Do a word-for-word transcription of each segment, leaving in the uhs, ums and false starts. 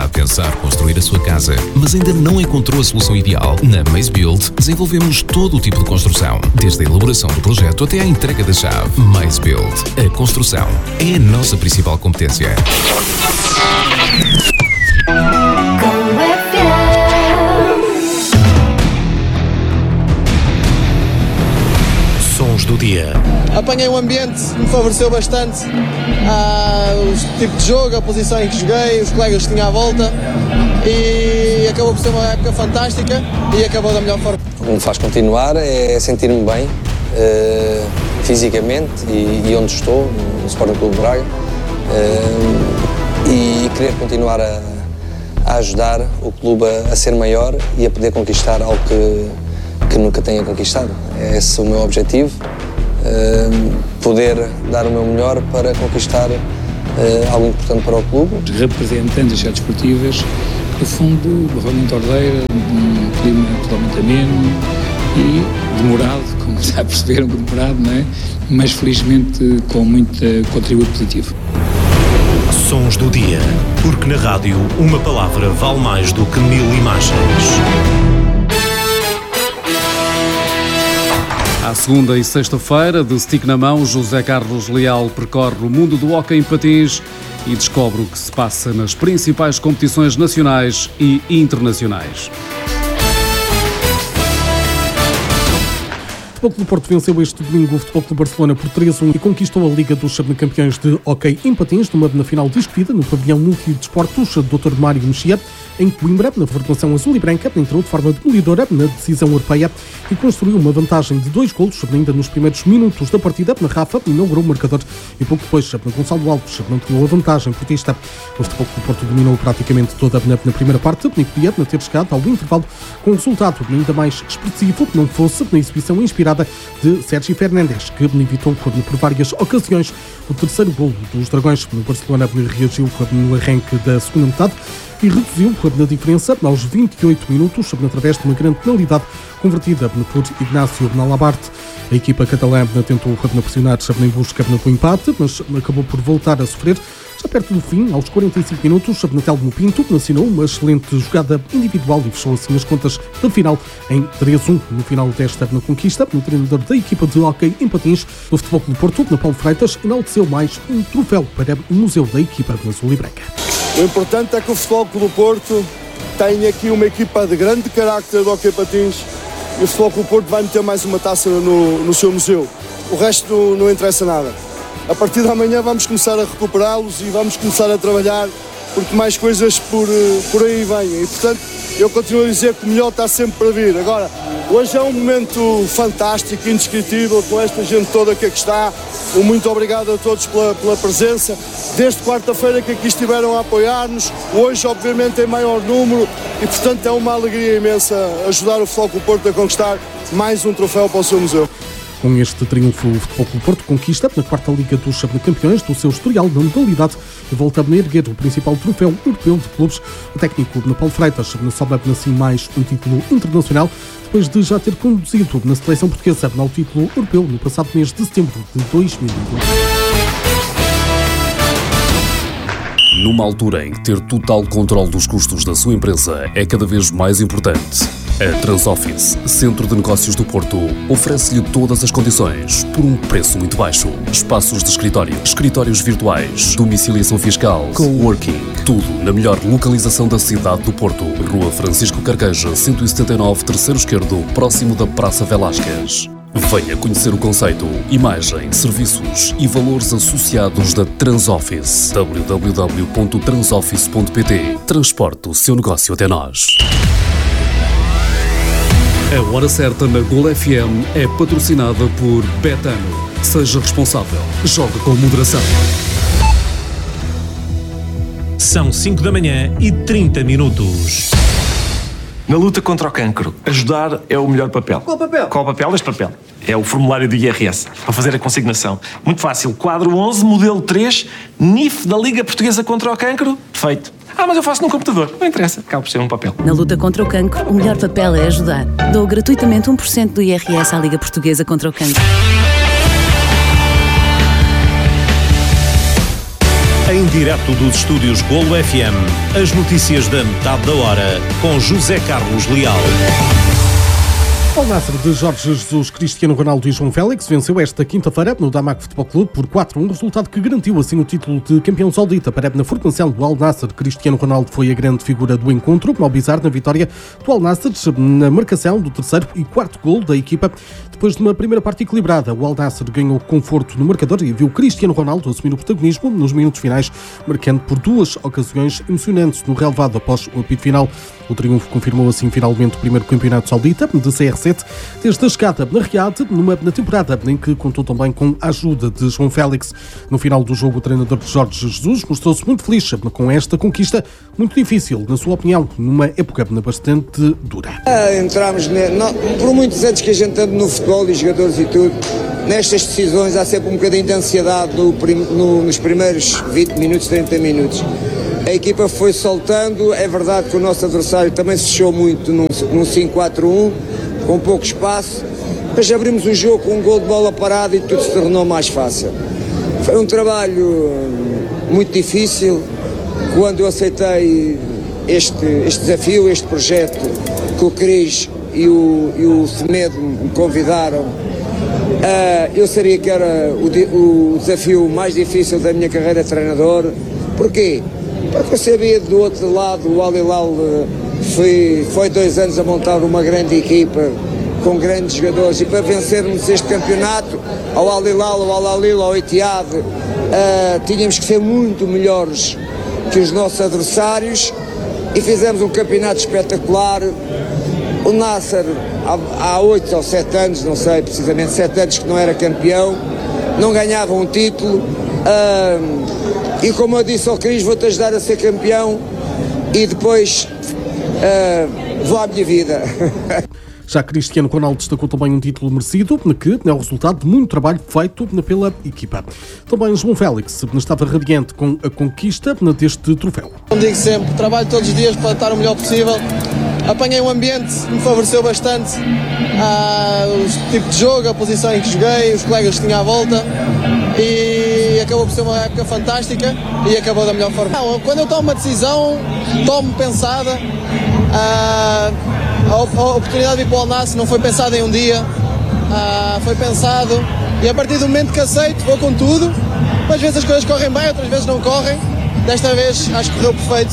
pensar construir a sua casa, mas ainda não encontrou a solução ideal? Na Maze Build, desenvolvemos todo o tipo de construção, desde a elaboração do projeto até à entrega da chave. Maze Build. A construção é a nossa principal competência. Sons do dia. Apanhei um ambiente que me favoreceu bastante. Ah, o tipo de jogo, a posição em que joguei, os colegas que tinha à volta, e acabou por ser uma época fantástica e acabou da melhor forma. O que me faz continuar é sentir-me bem uh, fisicamente e, e onde estou, no Sporting Clube de Braga, uh, e querer continuar a, a ajudar o clube a, a ser maior e a poder conquistar algo que, que nunca tenha conquistado. É esse o meu objetivo. Uh, poder dar o meu melhor para conquistar uh, algo importante para o clube. Representantes das cidades esportivas, no fundo, uma forma ordeira, um clima totalmente ameno e demorado, como já perceberam, demorado, não é? Mas felizmente com muito contributo positivo. Sons do dia, porque na rádio uma palavra vale mais do que mil imagens. À segunda e sexta-feira, de stick na mão, José Carlos Leal percorre o mundo do hóquei em patins e descobre o que se passa nas principais competições nacionais e internacionais. O Futebol Clube do Porto venceu este domingo o Futebol Clube Barcelona por três a um e conquistou a Liga dos Campeões de Hóquei em Patins, numa na final discutida no pavilhão multidesportos doutor Mário Mexia, em Coimbra, na formação azul e branca, entrou de forma demolidora na decisão europeia e construiu uma vantagem de dois golos, ainda nos primeiros minutos da partida. Na Rafa inaugurou o marcador e pouco depois, Gonçalo Alves mantinha a vantagem portista. O Futebol Clube do Porto dominou praticamente toda na, na primeira parte, e podia ter chegado ao intervalo com um resultado ainda mais expressivo, que não fosse na exibição inspirada de Sérgio Fernandes, que evitou por várias ocasiões o terceiro golo dos Dragões. O Barcelona reagiu no arranque da segunda metade e reduziu a diferença aos vinte e oito minutos através de uma grande penalidade convertida por Ignacio Nalabarte. A equipa catalã tentou pressionar em busca do empate, mas acabou por voltar a sofrer. Já perto do fim, aos quarenta e cinco minutos, Telmo Pinto assinou uma excelente jogada individual e fechou assim as contas da final em três a um. No final desta conquista, o treinador da equipa de hóquei em patins do Futebol Clube do Porto, Paulo Freitas, enalteceu mais um troféu para o museu da equipa azul e branca. O importante é que o Futebol Clube do Porto tem aqui uma equipa de grande carácter do hóquei patins e o Futebol Clube do Porto vai meter mais uma taça no, no seu museu. O resto não, não interessa nada. A partir de amanhã vamos começar a recuperá-los e vamos começar a trabalhar porque mais coisas por, por aí vêm. E, portanto, eu continuo a dizer que o melhor está sempre para vir. Agora, hoje é um momento fantástico, indescritível, com esta gente toda que aqui está. Um muito obrigado a todos pela, pela presença. Desde quarta-feira que aqui estiveram a apoiar-nos, hoje, obviamente, em maior número. E, portanto, é uma alegria imensa ajudar o Futebol Clube do Porto a conquistar mais um troféu para o seu museu. Com este triunfo, o Futebol Clube do Porto conquista na quarta Liga dos Campeões do seu historial na modalidade e volta a erguer o principal troféu europeu de clubes. O técnico Paulo Freitas sobe assim mais um título internacional, depois de já ter conduzido na seleção portuguesa ao título europeu no passado mês de setembro de dois mil e vinte e um. Numa altura em que ter total controle dos custos da sua empresa é cada vez mais importante, a Transoffice, Centro de Negócios do Porto, oferece-lhe todas as condições por um preço muito baixo. Espaços de escritório, escritórios virtuais, domiciliação fiscal, coworking, tudo na melhor localização da cidade do Porto. Rua Francisco Carqueja, cento e setenta e nove, terceiro esquerdo, próximo da Praça Velásquez. Venha conhecer o conceito, imagem, serviços e valores associados da Transoffice. w w w ponto transoffice ponto p t. Transporte o seu negócio até nós. A Hora Certa na Gol F M é patrocinada por Betano. Seja responsável. Jogue com moderação. São cinco da manhã e trinta minutos. Na luta contra o cancro, ajudar é o melhor papel. Qual papel? Qual papel? Este papel. É o formulário do I R S, para fazer a consignação. Muito fácil. Quadro onze, modelo três, N I F da Liga Portuguesa contra o Cancro. Feito. Ah, mas eu faço num computador. Não interessa. Acaba por ser um papel. Na luta contra o cancro, o melhor papel é ajudar. Dou gratuitamente um por cento do I R S à Liga Portuguesa contra o Cancro. Em direto dos estúdios Golo F M, as notícias da metade da hora, com José Carlos Leal. O Al-Nassr de Jorge Jesus, Cristiano Ronaldo e João Félix venceu esta quinta-feira no Damak Futebol Clube por quatro a um, resultado que garantiu assim o título de campeão saudita. Para na formação do Al-Nassr, Cristiano Ronaldo foi a grande figura do encontro, ao bizarro na vitória do Al-Nassr na marcação do terceiro e quarto golo da equipa. Depois de uma primeira parte equilibrada, o Al-Nassr ganhou conforto no marcador e viu Cristiano Ronaldo assumir o protagonismo nos minutos finais, marcando por duas ocasiões emocionantes no relevado após o apito final. O triunfo confirmou assim finalmente o primeiro campeonato saudita de C R sete, desde a chegada na Riad, numa na temporada em que contou também com a ajuda de João Félix. No final do jogo, o treinador de Jorge Jesus mostrou-se muito feliz com esta conquista, muito difícil, na sua opinião, numa época bastante dura. Ah, entramos, ne... Não, por muitos anos que a gente anda no futebol e jogadores e tudo, nestas decisões há sempre um bocadinho de ansiedade no prim... no... nos primeiros vinte minutos, trinta minutos. A equipa foi soltando, é verdade que o nosso adversário também se fechou muito num, num cinco quatro um, com pouco espaço, mas abrimos o jogo com um gol de bola parada e tudo se tornou mais fácil. Foi um trabalho muito difícil. Quando eu aceitei este, este desafio, este projeto que o Cris e o, e o Semedo me convidaram, uh, eu sabia que era o, o desafio mais difícil da minha carreira de treinador. Porquê? Porque eu sabia do outro lado, o Al Hilal foi, foi dois anos a montar uma grande equipa com grandes jogadores, e para vencermos este campeonato, ao Al Hilal, ao Al Ahly, ao Etihad, uh, tínhamos que ser muito melhores que os nossos adversários, e fizemos um campeonato espetacular. O Nasser, há oito ou sete anos, não sei precisamente, sete anos que não era campeão, não ganhava um título. Uh, E como eu disse ao Cris, vou-te ajudar a ser campeão e depois uh, vou à minha vida. Já Cristiano Ronaldo destacou também um título merecido, que é o resultado de muito trabalho feito pela equipa. Também João Félix estava radiante com a conquista deste troféu. Como digo sempre, trabalho todos os dias para estar o melhor possível. Apanhei um ambiente que me favoreceu bastante, ah, o tipo de jogo, a posição em que joguei, os colegas que tinha à volta, e acabou por ser uma época fantástica e acabou da melhor forma. Não, quando eu tomo uma decisão, tomo pensada. Ah, a oportunidade de ir para o Al-Nassr não foi pensada em um dia, ah, foi pensado, e a partir do momento que aceito, vou com tudo. Às vezes as coisas correm bem, outras vezes não correm. Desta vez acho que correu perfeito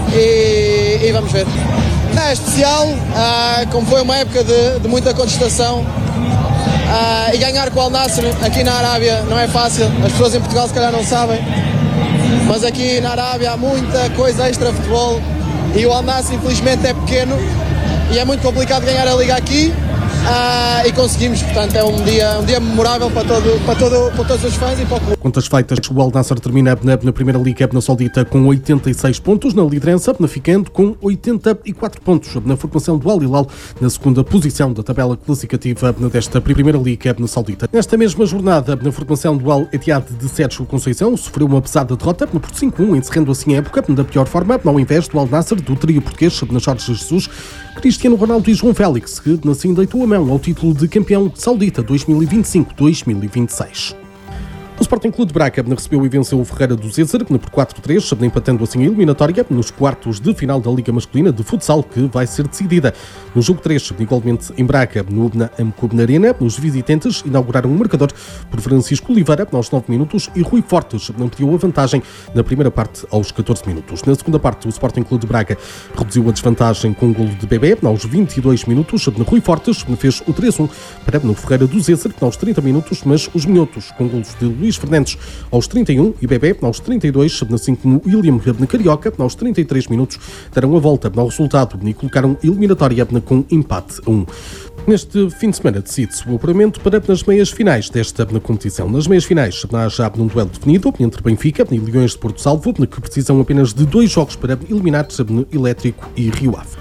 e, e vamos ver. É especial, ah, como foi uma época de, de muita contestação, ah, e ganhar com o Al-Nassr aqui na Arábia não é fácil. As pessoas em Portugal se calhar não sabem, mas aqui na Arábia há muita coisa extra futebol, e o Al-Nassr infelizmente é pequeno e é muito complicado ganhar a Liga aqui. Ah, e conseguimos, portanto é um dia, um dia memorável para, todo, para, todo, para todos os fãs e para o clube. Contas feitas, o Al-Nassr termina na, na Primeira Liga na Saudita com oitenta e seis pontos na liderança, ficando com oitenta e quatro pontos na formação do Al Hilal, na segunda posição da tabela classificativa desta Primeira Liga na Saudita. Nesta mesma jornada, na formação do Al Etihad de Sérgio Conceição, sofreu uma pesada derrota por cinco a um, encerrando assim a época da pior forma, ao invés do Al-Nassr, do trio português na Jorge Jesus, Cristiano Ronaldo e João Félix, que assim deitou a mão ao título de campeão saudita dois mil e vinte e cinco dois mil e vinte e seis. O Sporting Clube de Braga recebeu e venceu o Ferreira do Zézer por quatro a três, empatando assim a eliminatória nos quartos de final da Liga Masculina de Futsal, que vai ser decidida. No jogo três, igualmente em Braga, no Amcob na Arena, os visitantes inauguraram o marcador por Francisco Oliveira aos nove minutos e Rui Fortes ampliou a vantagem na primeira parte aos catorze minutos. Na segunda parte, o Sporting Clube de Braga reduziu a desvantagem com um golo de Bebé aos vinte e dois minutos. Rui Fortes fez o três a um para o Ferreira do Zézer aos trinta minutos, mas os minhotos com golos de Luís Fernandes aos trinta e um e Bebé aos trinta e dois, assim como William Carioca aos trinta e três minutos, deram a volta ao resultado e colocaram eliminatória com empate a um. Neste fim de semana decide-se o apuramento para as meias finais desta competição. Nas meias finais há já um duelo definido entre Benfica e Leões de Porto Salvo, que precisam apenas de dois jogos para eliminar Elétrico e Rio Ave. O futebol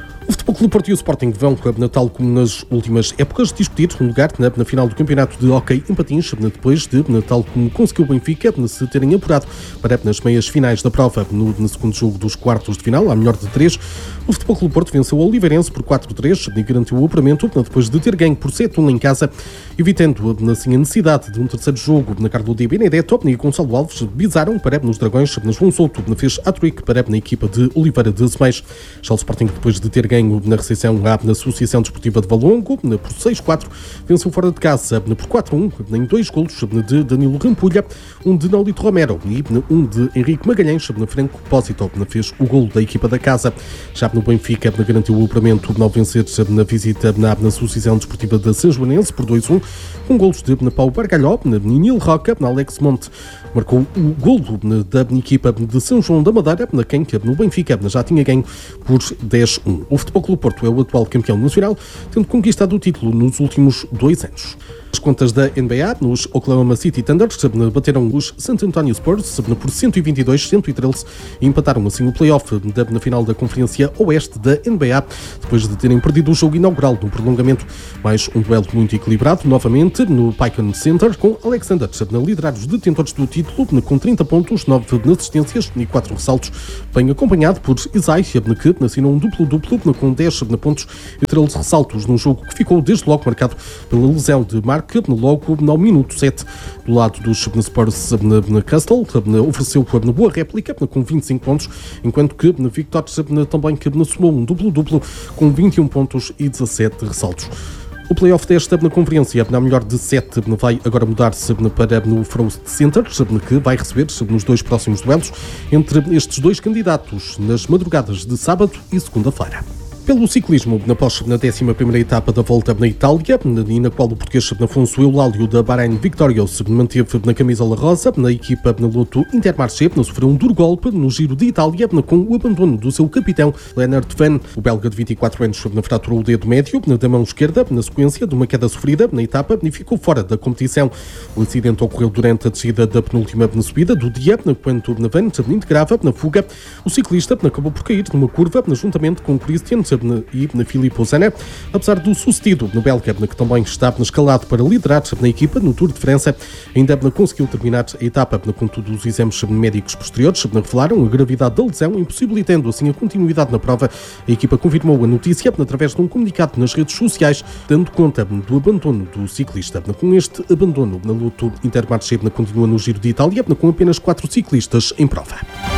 O Clube Porto e o Sporting vão, tal como nas últimas épocas, discutir um lugar na, na final do campeonato de hóquei em patins, depois de, tal como conseguiu o Benfica, se terem apurado para nas meias finais da prova. No, no segundo jogo dos quartos de final, à melhor de três, o Futebol Clube Porto venceu o Oliveirense por quatro a três e garantiu o apuramento depois de ter ganho por sete a um em casa, evitando assim a necessidade de um terceiro jogo. Na Carlo de Benedetto e Gonçalo Alves bizaram para nos Dragões, na João Souto fez hat-trick para na equipa de Oliveira de Semeiros. Já o Sporting, depois de ter ganho na recepção na Associação Desportiva de Valongo, por seis a quatro, venceu fora de casa por quatro a um, em dois golos de Danilo Rampulha, um de Nolito Romero e um de Henrique Magalhães. Na Franco Pósito fez o golo da equipa da casa. Já no Benfica garantiu o apuramento ao vencer na visita na Associação Desportiva da São Joanense por dois a um, com golos de Paulo Bargalhó, Nil Roca, Alex Monte marcou o golo da equipa de São João da Madeira, na quem no Benfica já tinha ganho por dez a um. O Futebol Clube Porto é o atual campeão nacional, tendo conquistado o título nos últimos dois anos. As contas da N B A, nos Oklahoma City Thunder bateram os San Antonio Spurs por cento e vinte e dois a cento e treze e empataram assim o play-off na final da Conferência Oeste da N B A, depois de terem perdido o jogo inaugural no prolongamento. Mais um duelo muito equilibrado, novamente no Paycon Center, com Alexander a liderar os detentores do título com trinta pontos, nove assistências e quatro ressaltos, bem acompanhado por Isaiah, que assinou um duplo-duplo com dez pontos e treze ressaltos, num jogo que ficou desde logo marcado pela lesão de Mark logo no minuto sete. Do lado dos Spurs, na Castle ofereceu uma boa réplica com vinte e cinco pontos, enquanto que na Victor também somou um duplo-duplo com vinte e um pontos e dezassete ressaltos. O play-off desta na conferência, na melhor de sete, vai agora mudar-se para no Frost Center, que vai receber nos dois próximos duelos entre estes dois candidatos nas madrugadas de sábado e segunda-feira. Pelo ciclismo, após na décima primeira etapa da Volta na Itália, e na qual o português Afonso Eulálio da Bahrein Victorious manteve na camisola rosa, na equipa na Lotto Intermarché sofreu um duro golpe no Giro de Itália com o abandono do seu capitão Lennart Van. O belga de vinte e quatro anos fraturou o dedo médio da mão esquerda na sequência de uma queda sofrida na etapa e ficou fora da competição. O acidente ocorreu durante a descida da penúltima subida do dia, quando Van integrava na fuga. O ciclista acabou por cair numa curva juntamente com Christian e na Filipe Ozana, apesar do sucedido no belga, que também estava escalado para liderar na equipa no Tour de França, ainda conseguiu terminar a etapa. Contudo, os exames médicos posteriores revelaram a gravidade da lesão, impossibilitando assim a continuidade na prova. A equipa confirmou a notícia através de um comunicado nas redes sociais, dando conta do abandono do ciclista. Com este abandono, na Lotto Intermarché continua no Giro de Itália, com apenas quatro ciclistas em prova.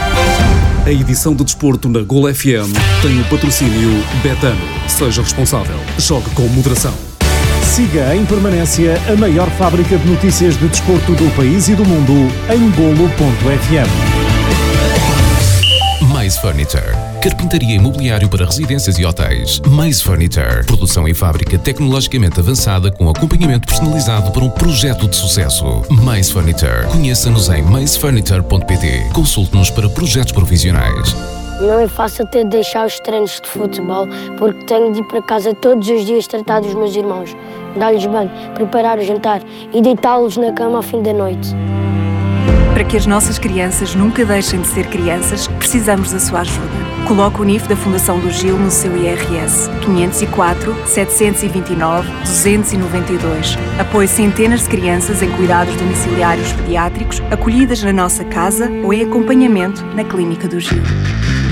A edição de desporto na Gol F M tem o patrocínio Betano. Seja responsável. Jogue com moderação. Siga em permanência a maior fábrica de notícias de desporto do país e do mundo em golo ponto f m. Mais Furniture. Carpintaria e mobiliário para residências e hotéis. Mais Furniture. Produção em fábrica tecnologicamente avançada com acompanhamento personalizado para um projeto de sucesso. Mais Furniture. Conheça-nos em mais furniture ponto p t. Consulte-nos para projetos profissionais. Não é fácil ter de deixar os treinos de futebol porque tenho de ir para casa todos os dias tratar dos meus irmãos, dar-lhes banho, preparar o jantar e deitá-los na cama ao fim da noite. Para que as nossas crianças nunca deixem de ser crianças, precisamos da sua ajuda. Coloque o N I F da Fundação do Gil no seu I R S. quinhentos e quatro, setecentos e vinte e nove, duzentos e noventa e dois. Apoie centenas de crianças em cuidados domiciliários pediátricos, acolhidas na nossa casa ou em acompanhamento na Clínica do Gil.